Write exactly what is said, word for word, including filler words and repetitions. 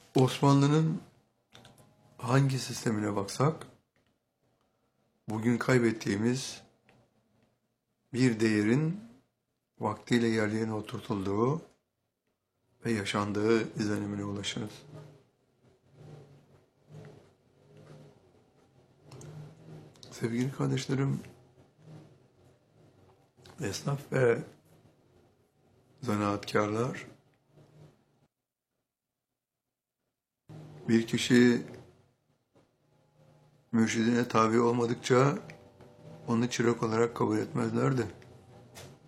Osmanlı'nın hangi sistemine baksak, bugün kaybettiğimiz bir değerin vaktiyle yerine oturtulduğu ve yaşandığı izlenimine ulaşırız. Sevgili kardeşlerim, esnaf ve zanaatkarlar, bir kişi mürşidine tabi olmadıkça onu çırak olarak kabul etmezlerdi.